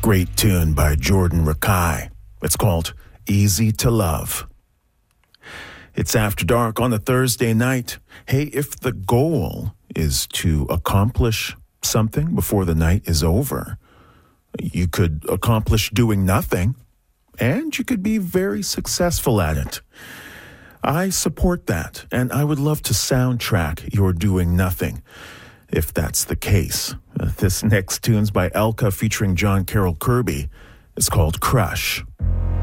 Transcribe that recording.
Great tune by Jordan Rakei. It's called Easy to Love. It's After Dark on a Thursday night. Hey, if the goal is to accomplish something before the night is over, you could accomplish doing nothing, and you could be very successful at it. I support that, and I would love to soundtrack your doing nothing, if that's the case. This next tune's by Elka featuring John Carroll Kirby. It's called Crush.